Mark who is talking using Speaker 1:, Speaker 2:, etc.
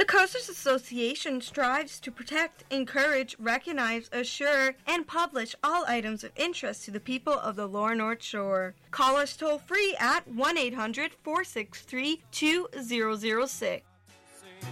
Speaker 1: Coasters Association strives to protect, encourage, recognize, assure, and publish all items of interest to the people of the Lower North Shore. Call us toll-free at 1-800-463-2006.